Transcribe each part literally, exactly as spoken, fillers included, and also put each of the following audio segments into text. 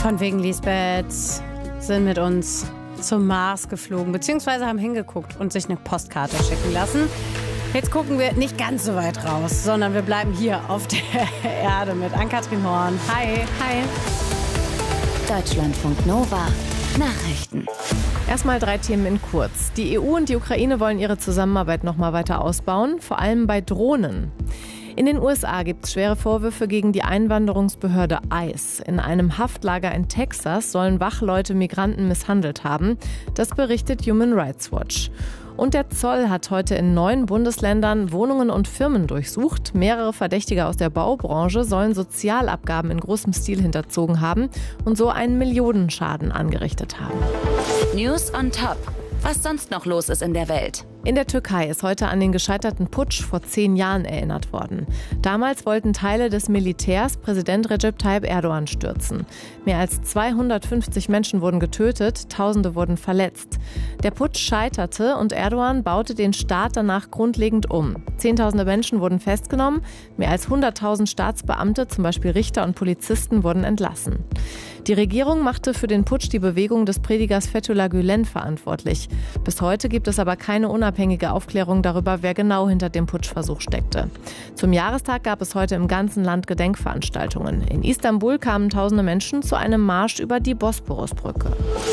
Von wegen Lisbeth sind mit uns zum Mars geflogen, beziehungsweise haben hingeguckt und sich eine Postkarte schicken lassen. Jetzt gucken wir nicht ganz so weit raus, sondern wir bleiben hier auf der Erde mit Ann-Kathrin Horn. Hi. Hi. Deutschlandfunk Nova. Nachrichten. Erstmal drei Themen in kurz. Die E U und die Ukraine wollen ihre Zusammenarbeit noch mal weiter ausbauen, vor allem bei Drohnen. In den U S A gibt es schwere Vorwürfe gegen die Einwanderungsbehörde ICE. In einem Haftlager in Texas sollen Wachleute Migranten misshandelt haben. Das berichtet Human Rights Watch. Und der Zoll hat heute in neun Bundesländern Wohnungen und Firmen durchsucht. Mehrere Verdächtige aus der Baubranche sollen Sozialabgaben in großem Stil hinterzogen haben und so einen Millionenschaden angerichtet haben. News on Top. Was sonst noch los ist in der Welt. In der Türkei ist heute an den gescheiterten Putsch vor zehn Jahren erinnert worden. Damals wollten Teile des Militärs Präsident Recep Tayyip Erdogan stürzen. Mehr als zweihundertfünfzig Menschen wurden getötet, Tausende wurden verletzt. Der Putsch scheiterte und Erdogan baute den Staat danach grundlegend um. Zehntausende Menschen wurden festgenommen, mehr als hunderttausend Staatsbeamte, zum Beispiel Richter und Polizisten, wurden entlassen. Die Regierung machte für den Putsch die Bewegung des Predigers Fethullah Gülen verantwortlich. Bis heute gibt es aber keine unabhängige Aufklärung darüber, wer genau hinter dem Putschversuch steckte. Zum Jahrestag gab es heute im ganzen Land Gedenkveranstaltungen. In Istanbul kamen tausende Menschen zu einem Marsch über die Bosporusbrücke.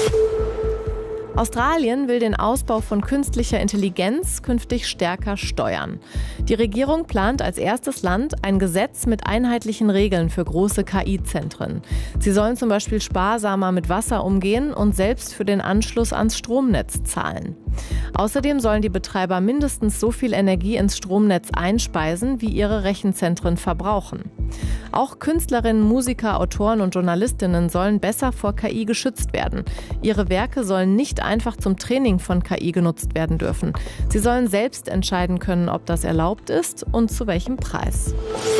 Australien will den Ausbau von künstlicher Intelligenz künftig stärker steuern. Die Regierung plant als erstes Land ein Gesetz mit einheitlichen Regeln für große K I-Zentren. Sie sollen zum Beispiel sparsamer mit Wasser umgehen und selbst für den Anschluss ans Stromnetz zahlen. Außerdem sollen die Betreiber mindestens so viel Energie ins Stromnetz einspeisen, wie ihre Rechenzentren verbrauchen. Auch Künstlerinnen, Musiker, Autoren und Journalistinnen sollen besser vor K I geschützt werden. Ihre Werke sollen nicht einfach zum Training von K I genutzt werden dürfen. Sie sollen selbst entscheiden können, ob das erlaubt ist und zu welchem Preis.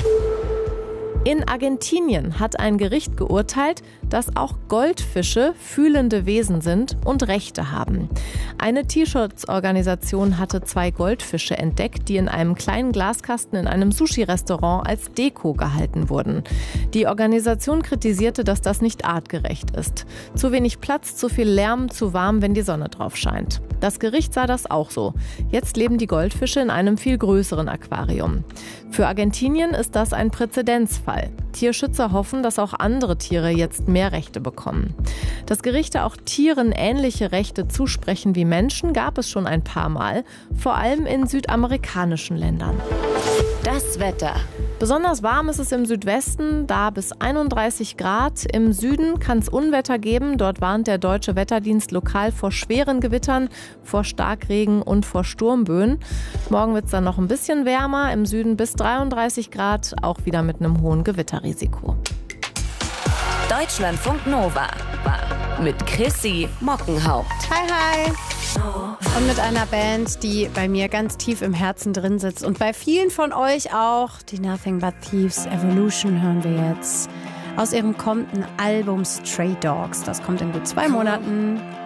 In Argentinien hat ein Gericht geurteilt, dass auch Goldfische fühlende Wesen sind und Rechte haben. Eine Tierschutzorganisation hatte zwei Goldfische entdeckt, die in einem kleinen Glaskasten in einem Sushi-Restaurant als Deko gehalten wurden. Die Organisation kritisierte, dass das nicht artgerecht ist. Zu wenig Platz, zu viel Lärm, zu warm, wenn die Sonne drauf scheint. Das Gericht sah das auch so. Jetzt leben die Goldfische in einem viel größeren Aquarium. Für Argentinien ist das ein Präzedenzfall. Tierschützer hoffen, dass auch andere Tiere jetzt mehr Rechte bekommen. Dass Gerichte auch Tieren ähnliche Rechte zusprechen wie Menschen, gab es schon ein paar Mal, vor allem in südamerikanischen Ländern. Das Wetter. Besonders warm ist es im Südwesten, da bis einunddreißig Grad. Im Süden kann es Unwetter geben. Dort warnt der Deutsche Wetterdienst lokal vor schweren Gewittern, vor Starkregen und vor Sturmböen. Morgen wird es dann noch ein bisschen wärmer, im Süden bis dreiunddreißig Grad, auch wieder mit einem hohen Gewitterrisiko. Deutschlandfunk Nova mit Chrissy Mockenhaupt. Hi, hi. Und mit einer Band, die bei mir ganz tief im Herzen drin sitzt. Und bei vielen von euch auch. Die Nothing But Thieves Evolution hören wir jetzt. Aus ihrem kommenden Album Stray Dogs. Das kommt in gut zwei Monaten.